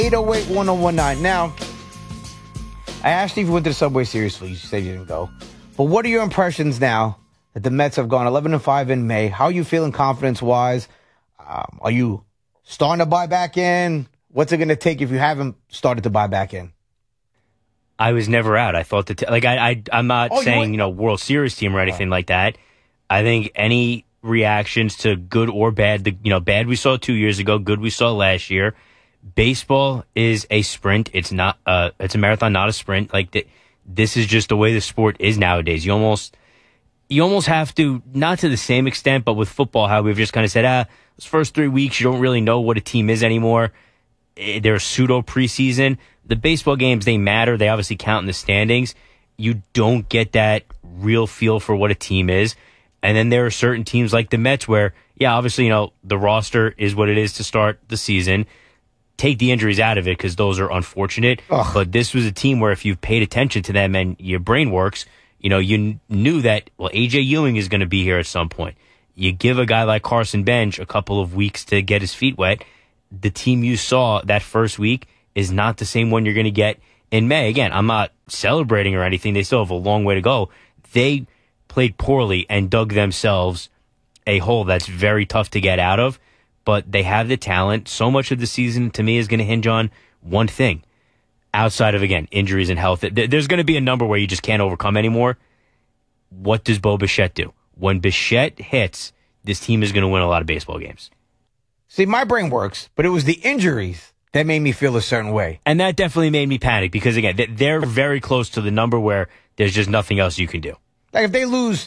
808-1019. Now, I asked you if you went to the Subway Series. You said you didn't go. But what are your impressions now that the Mets have gone 11-5 in May? How are you feeling confidence-wise? Are you starting to buy back in? What's it going to take if you haven't started to buy back in? I was never out. I thought that, I'm not saying, World Series team or anything like that. I think any reactions to good or bad, bad we saw 2 years ago, good we saw last year. Baseball is a sprint. It's not, it's a marathon, not a sprint. This is just the way the sport is nowadays. You almost have to, not to the same extent, but with football, how we've just kind of said, those first 3 weeks, you don't really know what a team is anymore. They're pseudo preseason. The baseball games, they matter. They obviously count in the standings. You don't get that real feel for what a team is. And then there are certain teams like the Mets where, obviously, the roster is what it is to start the season. Take the injuries out of it because those are unfortunate. Ugh. But this was a team where if you've paid attention to them and your brain works, you knew that, A.J. Ewing is going to be here at some point. You give a guy like Carson Bench a couple of weeks to get his feet wet. The team you saw that first week is not the same one you're going to get in May. Again, I'm not celebrating or anything. They still have a long way to go. They played poorly and dug themselves a hole that's very tough to get out of, but they have the talent. So much of the season, to me, is going to hinge on one thing. Outside of, again, injuries and health, there's going to be a number where you just can't overcome anymore. What does Bo Bichette do? When Bichette hits, this team is going to win a lot of baseball games. See, my brain works, but it was the injuries that made me feel a certain way. And that definitely made me panic because, again, they're very close to the number where there's just nothing else you can do. Like if they lose,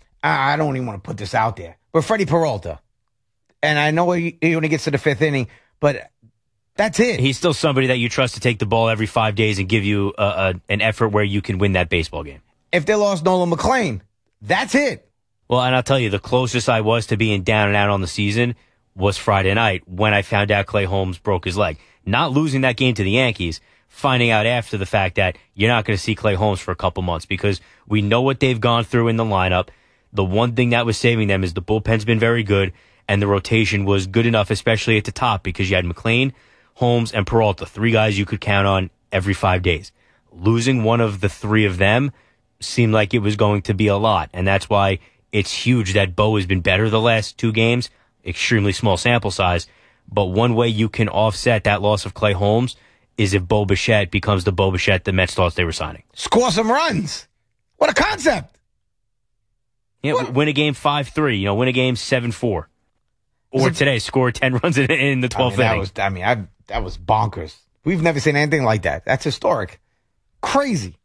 I don't even want to put this out there, but Freddie Peralta, and I know he only gets to the fifth inning, but that's it. He's still somebody that you trust to take the ball every 5 days and give you an effort where you can win that baseball game. If they lost Nolan McLean, that's it. Well, and I'll tell you, the closest I was to being down and out on the season was Friday night when I found out Clay Holmes broke his leg. Not losing that game to the Yankees, finding out after the fact that you're not going to see Clay Holmes for a couple months because we know what they've gone through in the lineup. The one thing that was saving them is the bullpen's been very good, and the rotation was good enough, especially at the top, because you had McLean, Holmes, and Peralta, three guys you could count on every 5 days. Losing one of the three of them seemed like it was going to be a lot, and that's why it's huge that Bo has been better the last two games. Extremely small sample size, but one way you can offset that loss of Clay Holmes is if Bo Bichette becomes the Bo Bichette the Mets thought they were signing. Score some runs. What a concept. Win a game 5-3, win a game 7-4. Or today, score 10 runs in the 12th inning. That was bonkers. We've never seen anything like that. That's historic. Crazy.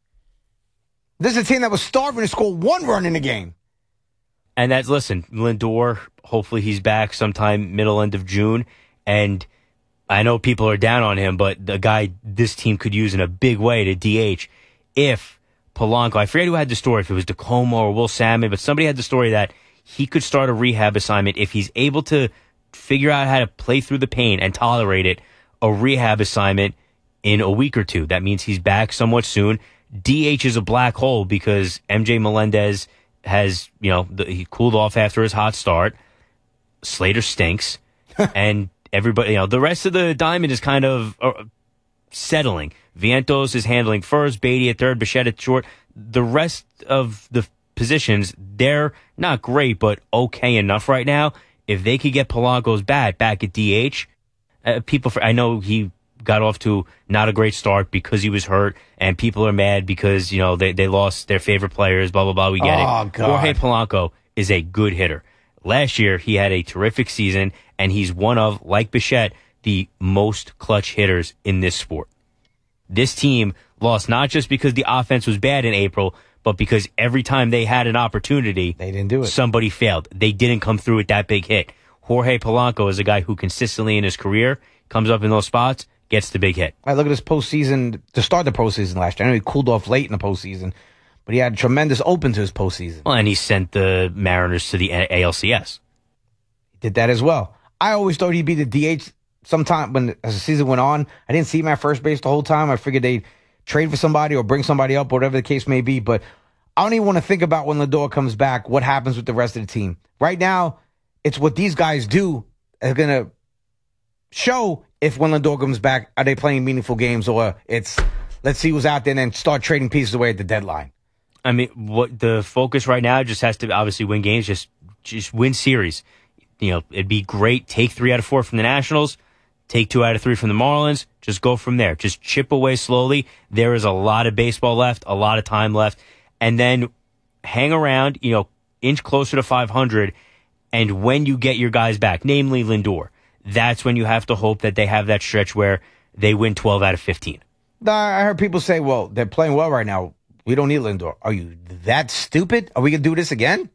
This is a team that was starving to score one run in the game. And listen, Lindor, hopefully he's back sometime middle, end of June. And I know people are down on him, but the guy this team could use in a big way to DH if Polanco, I forget who had the story, if it was Tacoma or Will Salmon, but somebody had the story that he could start a rehab assignment if he's able to figure out how to play through the pain and tolerate it, a rehab assignment in a week or two. That means he's back somewhat soon. DH is a black hole because MJ Melendez has, he cooled off after his hot start. Slater stinks. And everybody, the rest of the diamond is kind of settling. Vientos is handling first, Beatty at third, Bichette at short. The rest of the positions, they're not great, but okay enough right now. If they could get Polanco's bat back at DH, I know he got off to not a great start because he was hurt, and people are mad because, they lost their favorite players, blah, blah, blah. We get it. God. Jorge Polanco is a good hitter. Last year, he had a terrific season, and he's one of, like Bichette, the most clutch hitters in this sport. This team lost not just because the offense was bad in April, but because every time they had an opportunity, they didn't do it. Somebody failed. They didn't come through with that big hit. Jorge Polanco is a guy who consistently in his career comes up in those spots, gets the big hit. I look at his postseason, to start the postseason last year. I know he cooled off late in the postseason, but he had a tremendous open to his postseason. Well, and he sent the Mariners to the ALCS. He did that as well. I always thought he'd be the DH sometime as the season went on. I didn't see him at first base the whole time. I figured they'd trade for somebody or bring somebody up, whatever the case may be. But I don't even want to think about when Lindor comes back, what happens with the rest of the team. Right now, it's what these guys do is going to show if when Lindor comes back, are they playing meaningful games, or it's let's see who's out there and then start trading pieces away at the deadline. I mean, what the focus right now just has to obviously win games, just win series. You know, it'd be great. Take 3 out of 4 from the Nationals. Take 2 out of 3 from the Marlins. Just go from there. Just chip away slowly. There is a lot of baseball left, a lot of time left. And then hang around, you know, inch closer to 500. And when you get your guys back, namely Lindor, that's when you have to hope that they have that stretch where they win 12 out of 15. I heard people say, well, they're playing well right now. We don't need Lindor. Are you that stupid? Are we going to do this again?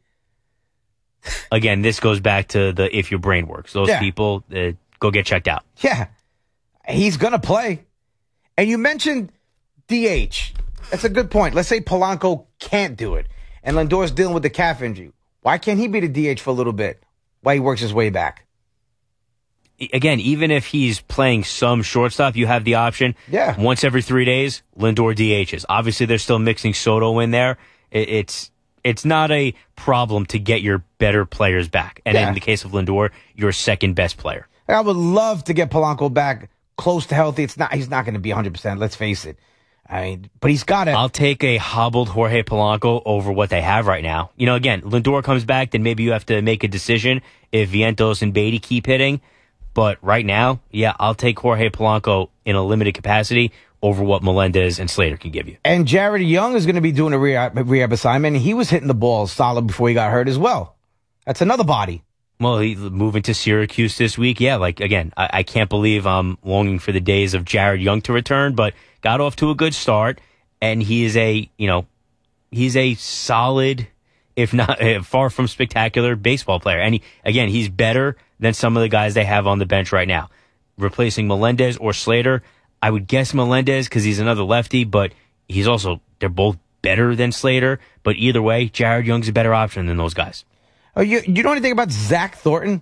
Again, this goes back to the if your brain works. Those people, go get checked out. Yeah. He's going to play. And you mentioned DH. That's a good point. Let's say Polanco can't do it, and Lindor's dealing with the calf injury. Why can't he be the DH for a little bit while he works his way back? Again, even if he's playing some shortstop, you have the option. Yeah. Once every 3 days, Lindor DHs. Obviously, they're still mixing Soto in there. It's not a problem to get your better players back. And in the case of Lindor, your second best player. I would love to get Polanco back close to healthy. He's not going to be 100%. Let's face it. I mean, but he's got to. I'll take a hobbled Jorge Polanco over what they have right now. You know, again, Lindor comes back, then maybe you have to make a decision if Vientos and Beatty keep hitting. But right now, I'll take Jorge Polanco in a limited capacity over what Melendez and Slater can give you. And Jared Young is going to be doing a rehab assignment. He was hitting the ball solid before he got hurt as well. That's another body. Well, he's moving to Syracuse this week. Yeah, like, again, I can't believe I'm longing for the days of Jared Young to return, but got off to a good start, and he is he's a solid, if not far from spectacular baseball player. And he's better than some of the guys they have on the bench right now. Replacing Melendez or Slater, I would guess Melendez because he's another lefty, but they're both better than Slater. But either way, Jared Young's a better option than those guys. Oh, you know anything about Zach Thornton?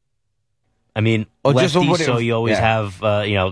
I mean, lefty, so you always have, I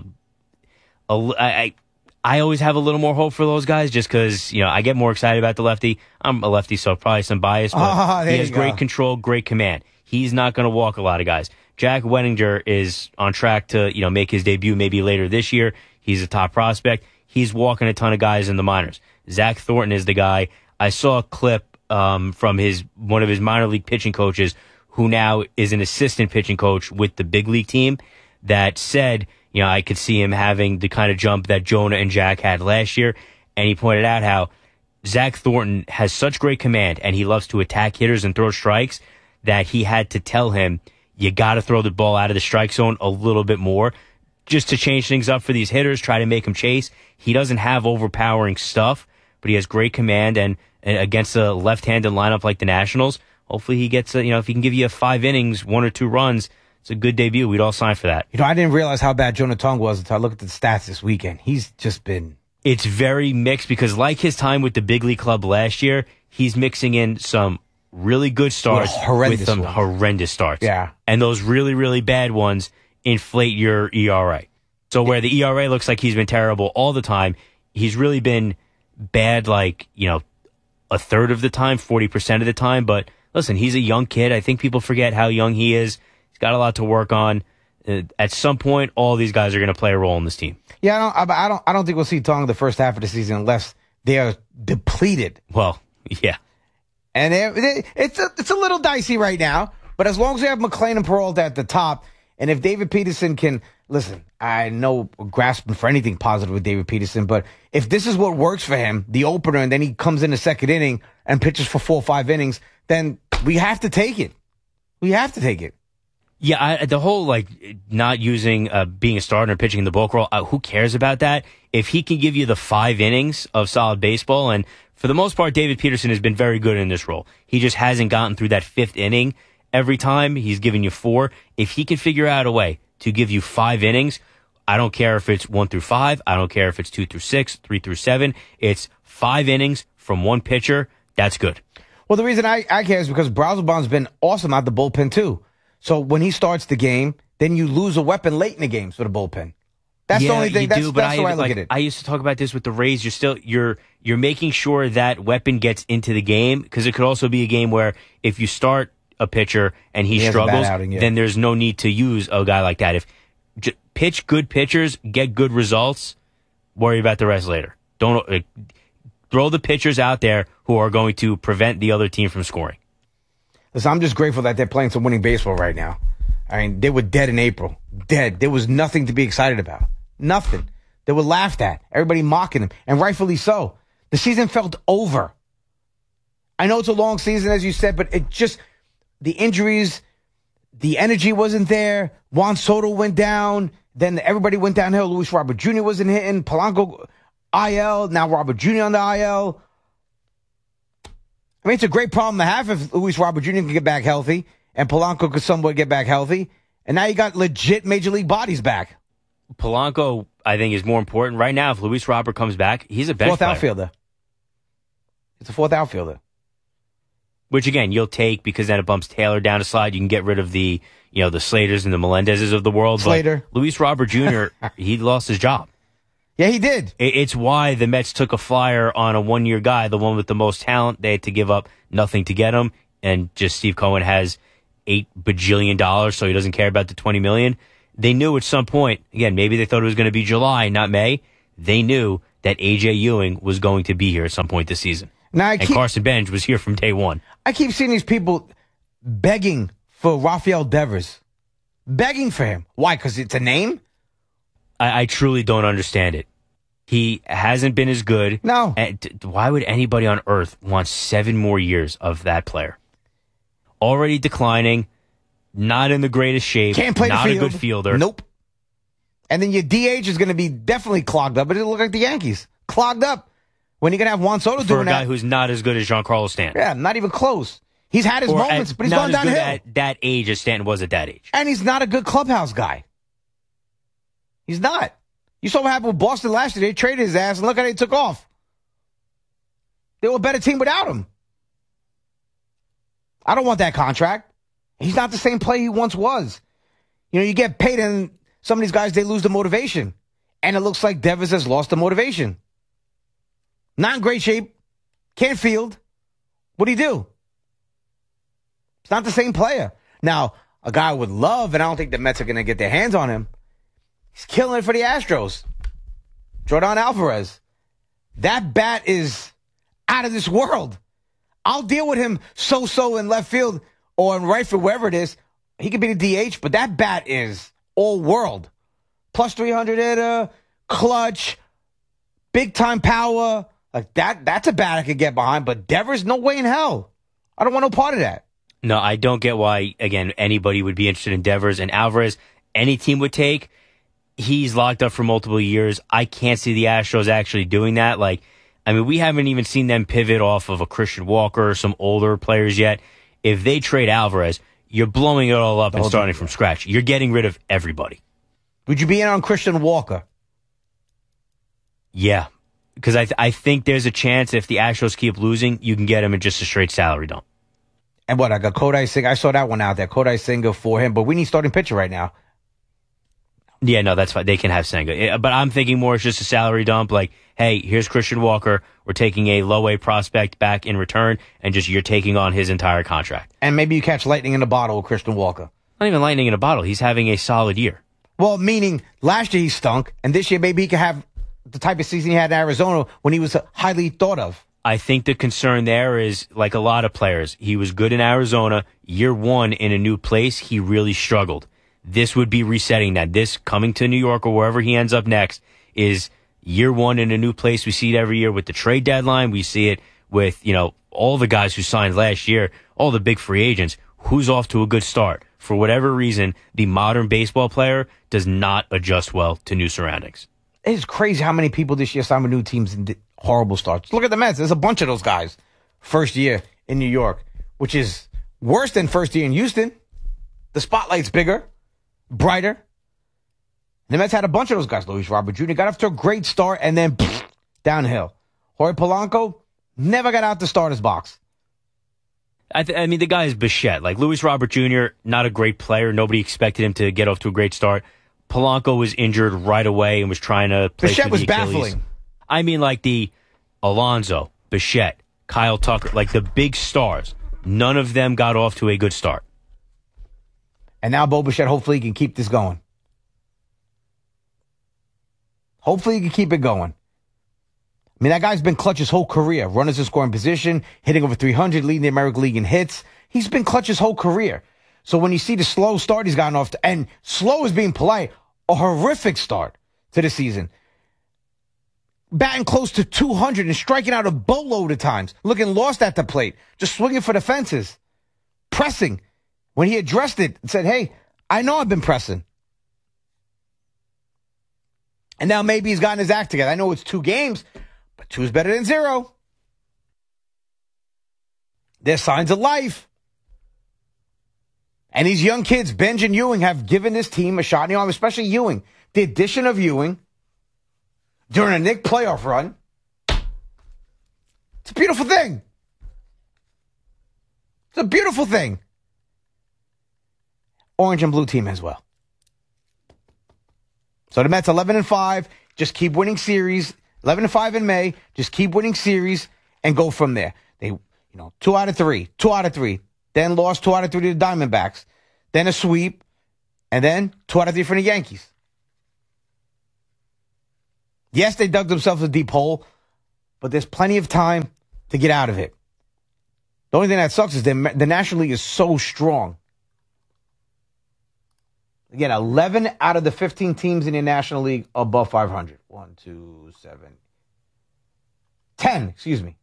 always have a little more hope for those guys just because, I get more excited about the lefty. I'm a lefty, so probably some bias, but he has great control, great command. He's not going to walk a lot of guys. Jack Wenninger is on track to, make his debut maybe later this year. He's a top prospect. He's walking a ton of guys in the minors. Zach Thornton is the guy. I saw a clip from one of his minor league pitching coaches who now is an assistant pitching coach with the big league team that said, I could see him having the kind of jump that Jonah and Jack had last year. And he pointed out how Zach Thornton has such great command and he loves to attack hitters and throw strikes that he had to tell him, you got to throw the ball out of the strike zone a little bit more just to change things up for these hitters, try to make them chase. He doesn't have overpowering stuff, but he has great command, and against a left-handed lineup like the Nationals, hopefully he gets, if he can give you 5 innings, 1 or 2 runs, it's a good debut. We'd all sign for that. I didn't realize how bad Jonah Tong was until I looked at the stats this weekend. He's just been... It's very mixed because like his time with the big league club last year, he's mixing in some really good starts with some horrendous starts. Yeah. And those really, really bad ones inflate your ERA. So where the ERA looks like he's been terrible all the time, he's really been bad a third of the time, 40% of the time. But listen, he's a young kid. I think people forget how young he is. He's got a lot to work on. At some point, all these guys are going to play a role in this team. Yeah, I don't think we'll see Tong the first half of the season unless they are depleted. Well, yeah. And it's a little dicey right now, but as long as we have McClain and Peralta at the top, and if David Peterson can, listen, I know we're grasping for anything positive with David Peterson, but if this is what works for him, the opener, and then he comes in the second inning and pitches for 4 or 5 innings, then we have to take it. We have to take it. Yeah, the whole, not using, being a starter and pitching in the bulk role, who cares about that? If he can give you the 5 innings of solid baseball, and for the most part, David Peterson has been very good in this role. He just hasn't gotten through that 5th inning every time. He's giving you 4. If he can figure out a way to give you 5 innings, I don't care if it's 1 through 5. I don't care if it's 2 through 6, 3 through 7. It's 5 innings from one pitcher. That's good. Well, the reason I care is because Brazelbaum's been awesome out the bullpen, too. So when he starts the game, then you lose a weapon late in the games for the bullpen. That's the only thing. That's the way I look at it. I used to talk about this with the Rays. You're making sure that weapon gets into the game because it could also be a game where if you start a pitcher and he struggles, then there's no need to use a guy like that. pitch good pitchers, get good results. Worry about the rest later. Don't throw the pitchers out there who are going to prevent the other team from scoring. Listen, I'm just grateful that they're playing some winning baseball right now. I mean, they were dead in April. Dead. There was nothing to be excited about. Nothing. They were laughed at. Everybody mocking them. And rightfully so. The season felt over. I know it's a long season, as you said, but it just, the injuries, the energy wasn't there. Juan Soto went down. Then everybody went downhill. Luis Robert Jr. wasn't hitting. Polanco, IL. Now Robert Jr. on the IL. I mean, it's a great problem to have if Luis Robert Jr. can get back healthy and Polanco could somewhat get back healthy. And now you got legit major league bodies back. Polanco, I think, is more important. Right now, if Luis Robert comes back, he's a bench fourth player. Outfielder. It's a fourth outfielder. Which, again, you'll take because then it bumps Taylor down a slide. You can get rid of the Slaters and the Melendezes of the world. Slater. But Luis Robert Jr., he lost his job. Yeah, he did. It's why the Mets took a flyer on a one-year guy, the one with the most talent. They had to give up nothing to get him. And just Steve Cohen has $8 bajillion, so he doesn't care about the $20 million. They knew at some point, again, maybe they thought it was going to be July, not May. They knew that A.J. Ewing was going to be here at some point this season. And Carson Bench was here from day one. I keep seeing these people begging for Rafael Devers. Begging for him. Why? Because it's a name? I truly don't understand it. He hasn't been as good. No. Why would anybody on earth want 7 more years of that player? Already declining, not in the greatest shape, can't play not the field. A good fielder. Nope. And then your DH is going to be definitely clogged up, but it'll look like the Yankees. Clogged up. When you're going to have Juan Soto doing that. For a guy who's not as good as Giancarlo Stanton. Yeah, not even close. He's had his moments, but he's gone downhill. Not as good at that age as Stanton was at that age. And he's not a good clubhouse guy. He's not. You saw what happened with Boston last year. They traded his ass, and look how they took off. They were a better team without him. I don't want that contract. He's not the same player he once was. You know, you get paid, and some of these guys, they lose the motivation. And it looks like Devers has lost the motivation. Not in great shape. Can't field. What do you do? It's not the same player. Now, a guy would love, and I don't think the Mets are going to get their hands on him. He's killing it for the Astros. Jordan Alvarez. That bat is out of this world. I'll deal with him so-so in left field or in right field, wherever it is. He could be the DH, but that bat is all world. Plus 300 hitter, clutch, big-time power. Like that's a bat I could get behind, but Devers, no way in hell. I don't want no part of that. No, I don't get why, again, anybody would be interested in Devers and Alvarez. Any team would take. He's locked up for multiple years. I can't see the Astros actually doing that. We haven't even seen them pivot off of a Christian Walker or some older players yet. If they trade Alvarez, you're blowing it all up and starting from scratch. You're getting rid of everybody. Would you be in on Christian Walker? Yeah, because I think there's a chance if the Astros keep losing, you can get him in just a straight salary dump. And what, I got Kodai Senga. I saw that one out there. Kodai Senga for him, but we need starting pitcher right now. Yeah, no, that's fine. They can have Senga. But I'm thinking more it's just a salary dump. Like, hey, here's Christian Walker. We're taking a low-A prospect back in return, and just you're taking on his entire contract. And maybe you catch lightning in a bottle with Christian Walker. Not even lightning in a bottle. He's having a solid year. Well, meaning last year he stunk, and this year maybe he could have the type of season he had in Arizona when he was highly thought of. I think the concern there is, like a lot of players, he was good in Arizona. Year one in a new place, he really struggled. This would be resetting that. This coming to New York or wherever he ends up next is year one in a new place. We see it every year with the trade deadline. We see it with, all the guys who signed last year, all the big free agents. Who's off to a good start? For whatever reason, the modern baseball player does not adjust well to new surroundings. It's crazy how many people this year signed with new teams and did horrible starts. Look at the Mets. There's a bunch of those guys. First year in New York, which is worse than first year in Houston. The spotlight's bigger, brighter. The Mets had a bunch of those guys. Luis Robert Jr. got off to a great start and then downhill. Jorge Polanco never got out the starter's box. The guy is Bichette. Like Luis Robert Jr., not a great player. Nobody expected him to get off to a great start. Polanco was injured right away and was trying to play Bichette through was the Achilles. baffling. I mean, like the Alonso, Bichette, Kyle Tucker, like the big stars. None of them got off to a good start. And now Bo Bichette hopefully can keep this going. Hopefully he can keep it going. I mean, that guy's been clutch his whole career. Runners in scoring position, hitting over 300, leading the American League in hits. He's been clutch his whole career. So when you see the slow start he's gotten off to, and slow is being polite, a horrific start to the season. Batting close to 200 and striking out a boatload of times. Looking lost at the plate. Just swinging for the fences. Pressing. When he addressed it and said, hey, I know I've been pressing. And now maybe he's gotten his act together. I know it's 2 games, but 2 is better than 0. There's signs of life. And these young kids, Benj and Ewing, have given this team a shot in the arm, especially Ewing. The addition of Ewing during a Knick playoff run, it's a beautiful thing. It's a beautiful thing. Orange and blue team as well. So the Mets 11-5, just keep winning series. 11-5 in May, just keep winning series and go from there. They, 2 out of 3, 2 out of 3. Then lost 2 out of 3 to the Diamondbacks. Then a sweep, and then 2 out of 3 from the Yankees. Yes, they dug themselves a deep hole, but there's plenty of time to get out of it. The only thing that sucks is the National League is so strong. Again, 11 out of the 15 teams in the National League above 500. 1, 2, 7, 10, excuse me.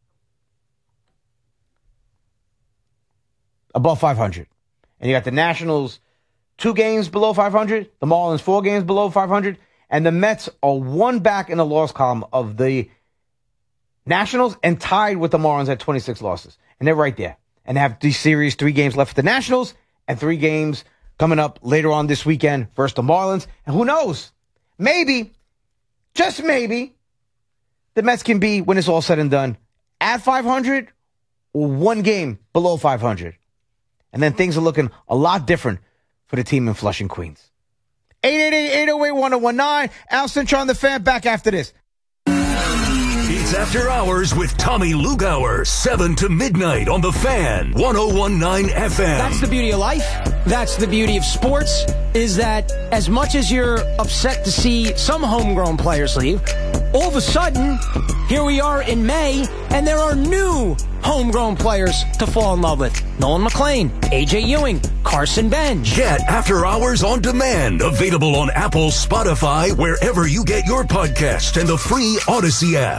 Above 500. And you got the Nationals 2 games below 500, the Marlins 4 games below 500, and the Mets are 1 back in the loss column of the Nationals and tied with the Marlins at 26 losses. And they're right there. And they have the series, 3 games left for the Nationals and 3 games coming up later on this weekend versus the Marlins. And who knows? Maybe, just maybe, the Mets can be, when it's all said and done, at 500 or 1 game below 500. And then things are looking a lot different for the team in Flushing, Queens. 888-808-1019. Al Cintra on the Fan, back after this. It's After Hours with Tommy Lugauer, 7 to midnight on the Fan, 101.9 FM. That's the beauty of life. That's the beauty of sports, is that as much as you're upset to see some homegrown players leave, all of a sudden, here we are in May, and there are new homegrown players to fall in love with. Nolan McLean, A.J. Ewing, Carson Benj. Get After Hours on demand, available on Apple, Spotify, wherever you get your podcast, and the free Odyssey app.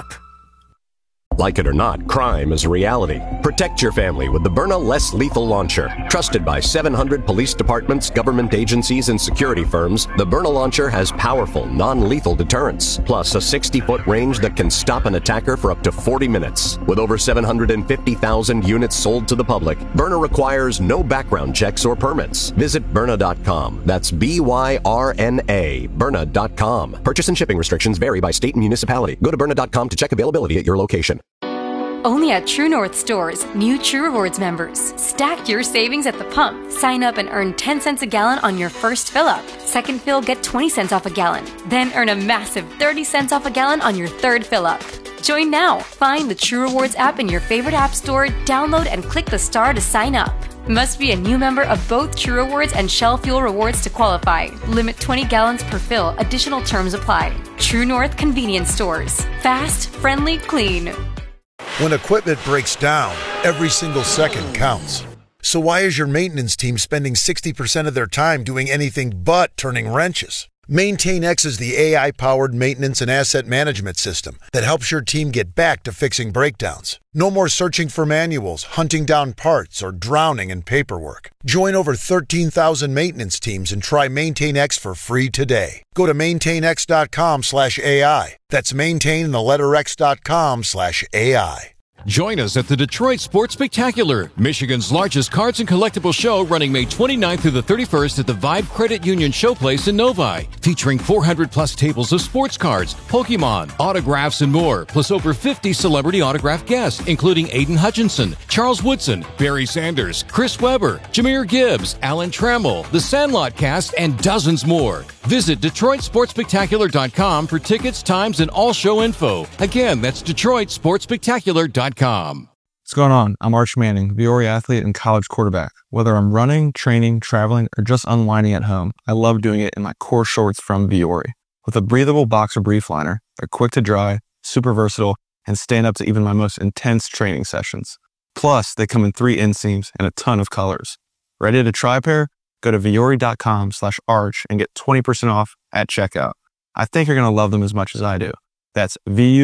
Like it or not, crime is a reality. Protect your family with the Byrna Less Lethal Launcher. Trusted by 700 police departments, government agencies, and security firms, the Byrna Launcher has powerful, non-lethal deterrence, plus a 60-foot range that can stop an attacker for up to 40 minutes. With over 750,000 units sold to the public, Byrna requires no background checks or permits. Visit Byrna.com. That's B-Y-R-N-A, Byrna.com. Purchase and shipping restrictions vary by state and municipality. Go to Byrna.com to check availability at your location. Only at True North stores, new True Rewards members. Stack your savings at the pump. Sign up and earn 10 cents a gallon on your first fill-up. Second fill, get 20 cents off a gallon. Then earn a massive 30 cents off a gallon on your third fill-up. Join now. Find the True Rewards app in your favorite app store, download and click the star to sign up. Must be a new member of both True Rewards and Shell Fuel Rewards to qualify. Limit 20 gallons per fill. Additional terms apply. True North Convenience Stores. Fast, friendly, clean. When equipment breaks down, every single second counts. So why is your maintenance team spending 60% of their time doing anything but turning wrenches? MaintainX is the AI-powered maintenance and asset management system that helps your team get back to fixing breakdowns. No more searching for manuals, hunting down parts, or drowning in paperwork. Join over 13,000 maintenance teams and try MaintainX for free today. Go to maintainx.com/AI. That's maintain and the letter x.com/AI. Join us at the Detroit Sports Spectacular, Michigan's largest cards and collectible show, running May 29th through the 31st at the Vibe Credit Union Showplace in Novi, featuring 400-plus tables of sports cards, Pokemon, autographs, and more, plus over 50 celebrity autograph guests, including Aiden Hutchinson, Charles Woodson, Barry Sanders, Chris Webber, Jameer Gibbs, Alan Trammell, The Sandlot Cast, and dozens more. Visit DetroitSportsSpectacular.com for tickets, times, and all show info. Again, that's DetroitSportsSpectacular.com. What's going on? I'm Arch Manning, Viore athlete and college quarterback. Whether I'm running, training, traveling, or just unwinding at home, I love doing it in my core shorts from Viore. With a breathable boxer brief liner, they're quick to dry, super versatile, and stand up to even my most intense training sessions. Plus, they come in 3 inseams and a ton of colors. Ready to try a pair? Go to Vuori.com/arch and get 20% off at checkout. I think you're going to love them as much as I do. That's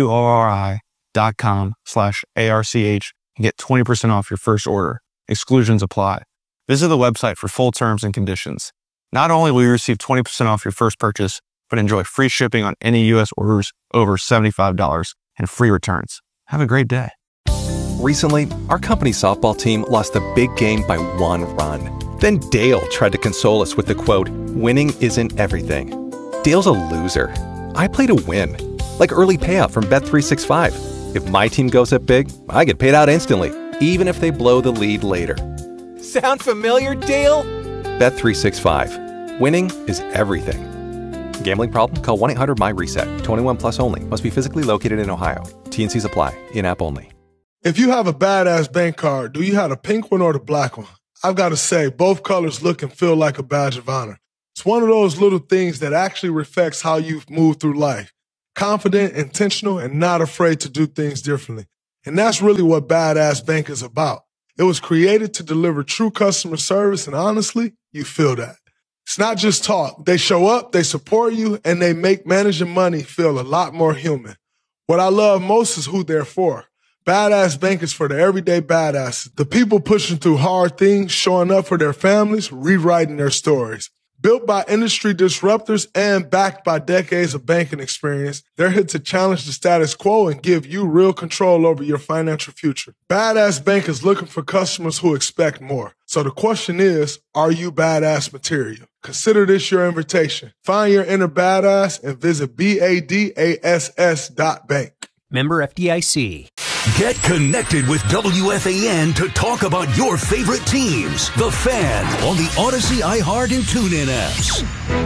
Vuori.com/ARCH and get 20% off your first order. Exclusions apply. Visit the website for full terms and conditions. Not only will you receive 20% off your first purchase, but enjoy free shipping on any U.S. orders over $75 and free returns. Have a great day. Recently, our company softball team lost a big game by 1 run. Then Dale tried to console us with the quote, "Winning isn't everything." Dale's a loser. I play to win. Like early payout from Bet365. If my team goes up big, I get paid out instantly, even if they blow the lead later. Sound familiar, Dale? Bet365. Winning is everything. Gambling problem? Call 1-800-MY-RESET. 21 plus only. Must be physically located in Ohio. T&Cs apply. In-app only. If you have a badass bank card, do you have the pink one or the black one? I've got to say, both colors look and feel like a badge of honor. It's one of those little things that actually reflects how you've moved through life. Confident, intentional, and not afraid to do things differently. And that's really what Badass Bank is about. It was created to deliver true customer service, and honestly, you feel that. It's not just talk. They show up, they support you, and they make managing money feel a lot more human. What I love most is who they're for. Badass Bank is for the everyday badasses, the people pushing through hard things, showing up for their families, rewriting their stories. Built by industry disruptors and backed by decades of banking experience, they're here to challenge the status quo and give you real control over your financial future. Badass Bank is looking for customers who expect more. So the question is, are you badass material? Consider this your invitation. Find your inner badass and visit BADASS.bank. Member FDIC. Get connected with WFAN to talk about your favorite teams. The Fan on the Odyssey, iHeart, and TuneIn apps.